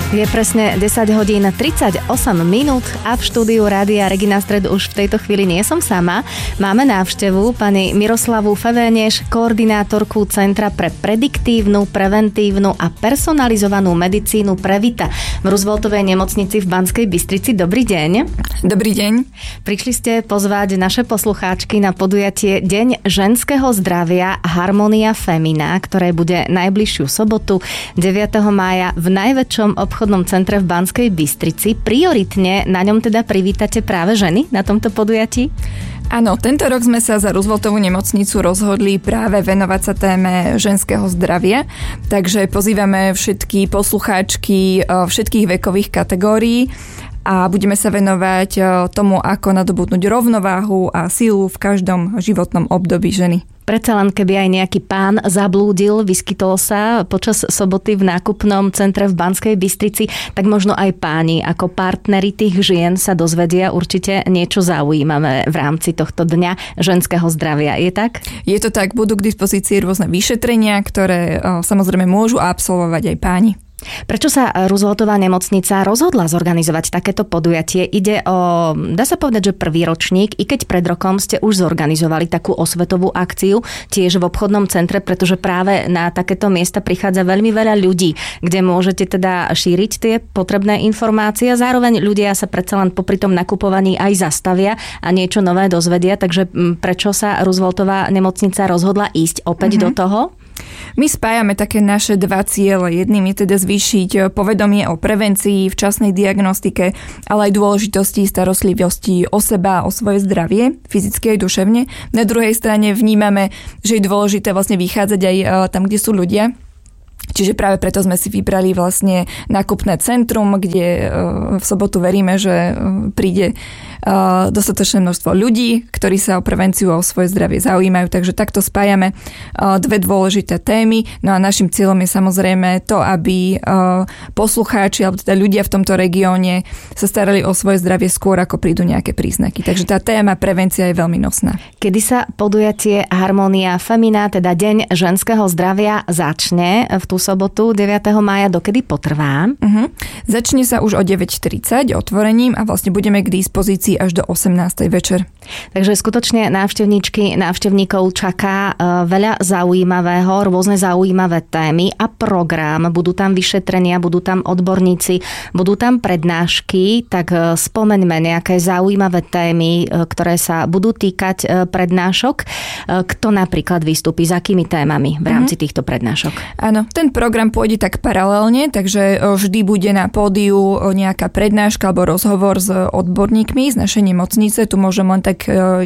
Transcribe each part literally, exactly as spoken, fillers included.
Je presne desať hodín tridsaťosem minút a v štúdiu Rádia Regina Stred už v tejto chvíli nie som sama. Máme návštevu pani Miroslavu Fevéneš, koordinátorku Centra pre prediktívnu, preventívnu a personalizovanú medicínu Previta v Rooseveltovej nemocnici v Banskej Bystrici. Dobrý deň. Dobrý deň. Prišli ste pozvať naše poslucháčky na podujatie Deň ženského zdravia Harmonia Femina, ktoré bude najbližšiu sobotu deviateho mája v najväčšom obchodnom centre v Banskej Bystrici. Prioritne na ňom teda privítate práve ženy na tomto podujatí? Áno, tento rok sme sa za Rooseveltovú nemocnicu rozhodli práve venovať sa téme ženského zdravia, takže pozývame všetky poslucháčky všetkých vekových kategórií a budeme sa venovať tomu, ako nadobudnúť rovnováhu a silu v každom životnom období ženy. Predsa len keby aj nejaký pán zablúdil, vyskytol sa počas soboty v nákupnom centre v Banskej Bystrici, tak možno aj páni ako partneri tých žien sa dozvedia určite niečo zaujímavé v rámci tohto dňa ženského zdravia. Je tak? Je to tak, budú k dispozícii rôzne vyšetrenia, ktoré samozrejme môžu absolvovať aj páni. Prečo sa Rooseveltová nemocnica rozhodla zorganizovať takéto podujatie? Ide o, dá sa povedať, že prvý ročník, i keď pred rokom ste už zorganizovali takú osvetovú akciu tiež v obchodnom centre, pretože práve na takéto miesta prichádza veľmi veľa ľudí, kde môžete teda šíriť tie potrebné informácie a zároveň ľudia sa predsa len popri tom nakupovaní aj zastavia a niečo nové dozvedia, takže prečo sa Rooseveltová nemocnica rozhodla ísť opäť mm-hmm. do toho? My spájame také naše dva ciele. Jedným je teda zvýšiť povedomie o prevencii, včasnej diagnostike, ale aj dôležitosti starostlivosti o seba, o svoje zdravie, fyzicky aj duševne. Na druhej strane vnímame, že je dôležité vlastne vychádzať aj tam, kde sú ľudia. Čiže práve preto sme si vybrali vlastne nákupné centrum, kde v sobotu veríme, že príde dostatočné množstvo ľudí, ktorí sa o prevenciu a o svoje zdravie zaujímajú. Takže takto spájame dve dôležité témy. No a našim cieľom je samozrejme to, aby poslucháči alebo teda ľudia v tomto regióne sa starali o svoje zdravie skôr, ako prídu nejaké príznaky. Takže tá téma prevencia je veľmi nosná. Kedy sa podujatie Harmonia Femina, teda Deň ženského zdravia, začne v tú sobotu deviateho mája, dokedy potrvá? Uh-huh. Začne sa už o deväť tridsať otvorením a vlastne budeme k dispozícii až do osemnástej večer. Takže skutočne návštevníčky, návštevníkov čaká veľa zaujímavého, rôzne zaujímavé témy a program. Budú tam vyšetrenia, budú tam odborníci, budú tam prednášky, tak spomeňme nejaké zaujímavé témy, ktoré sa budú týkať prednášok. Kto napríklad vystúpi, s akými témami v rámci mm-hmm. týchto prednášok? Áno, ten program pôjde tak paralelne, takže vždy bude na pódiu nejaká prednáška alebo rozhovor s odborníkmi z našej nemocnice. Tu môžem len tak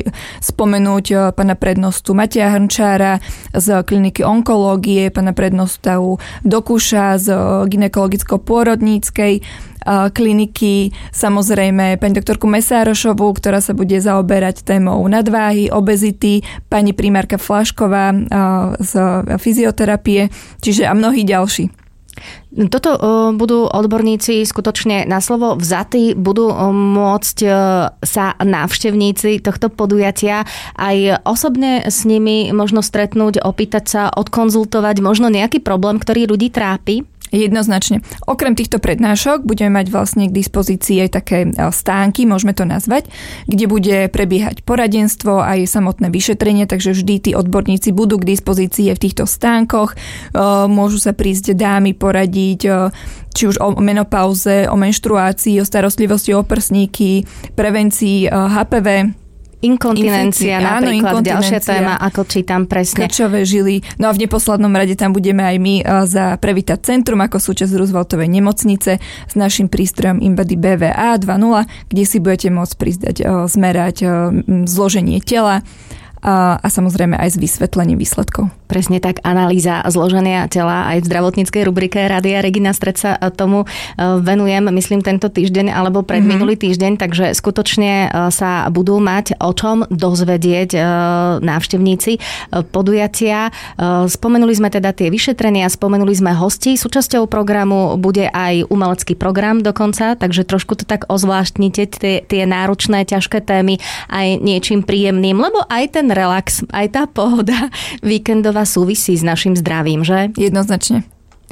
spomenúť pána prednostu Mateja Hrnčára z kliniky onkológie, pána prednostu Dokuša z gynekologicko-pôrodníckej kliniky, samozrejme pani doktorku Mesárošovú, ktorá sa bude zaoberať témou nadváhy, obezity, pani primárka Flašková z fyzioterapie, čiže a mnohí ďalší. Toto uh, budú odborníci skutočne na slovo vzatí, budú uh, môcť uh, sa návštevníci tohto podujatia aj osobne s nimi možno stretnúť, opýtať sa, odkonzultovať možno nejaký problém, ktorý ľudí trápi? Jednoznačne. Okrem týchto prednášok budeme mať vlastne k dispozícii aj také stánky, môžeme to nazvať, kde bude prebiehať poradenstvo aj samotné vyšetrenie, takže vždy tí odborníci budú k dispozícii aj v týchto stánkoch. Môžu sa prísť dámy poradiť, či už o menopauze, o menštruácii, o starostlivosti o prsníky, prevencii há pé vé. Inkontinencia, Infinity, napríklad, áno, inkontinencia. Ďalšia téma, ako čítam presne. Krčové žily. No a v neposlednom rade tam budeme aj my za Previta centrum ako súčasť Rooseveltovej nemocnice s našim prístrojom Embody bé vé á dva bodka nula, kde si budete môcť prísť zmerať zloženie tela a, a samozrejme aj s vysvetlením výsledkov. Presne tak, analýza zloženia tela aj v zdravotníckej rubrike Rádia Regina Stred sa tomu venujem, myslím, tento týždeň alebo pred mm-hmm. minulý týždeň, takže skutočne sa budú mať o čom dozvedieť návštevníci podujatia. Spomenuli sme teda tie vyšetrenia, spomenuli sme hostí. Súčasťou programu bude aj umelecký program dokonca, takže trošku to tak ozvláštnite, tie, tie náročné, ťažké témy aj niečím príjemným, lebo aj ten relax, aj tá pohoda víkendová súvisí s našim zdravím, že? Jednoznačne.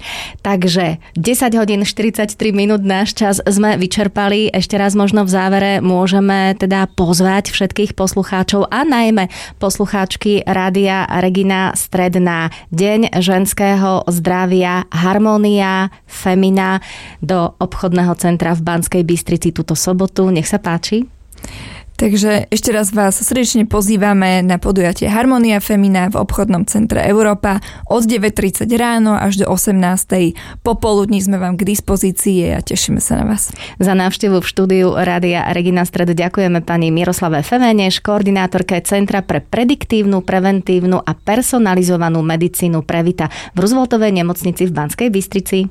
Takže desať hodín štyridsaťtri minút náš čas sme vyčerpali. Ešte raz možno v závere môžeme teda pozvať všetkých poslucháčov a najmä poslucháčky Rádia Regina Stred na Deň ženského zdravia Harmónia Femina do obchodného centra v Banskej Bystrici túto sobotu. Nech sa páči. Takže ešte raz vás srdečne pozývame na podujatie Harmónia Femina v obchodnom centre Európa od deväť tridsať ráno až do osemnástej. Popoludní sme vám k dispozícii a tešíme sa na vás. Za návštevu v štúdiu Rádia Regina Stred ďakujeme pani Miroslave Femeneš, koordinátorke Centra pre prediktívnu, preventívnu a personalizovanú medicínu Previta v Rooseveltovej nemocnici v Banskej Bystrici.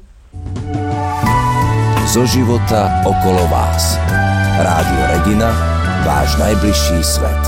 Zo života okolo vás. Rádio Regina, váš najbližší svet.